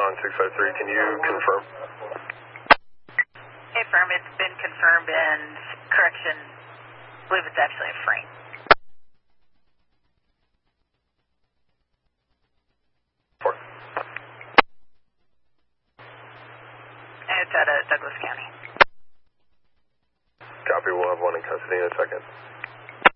Dawn 653, can you confirm? Hey, firm, it's been confirmed, and correction, I believe it's actually a frame. And it's out of Douglas County. Copy, we'll have one in custody in a second.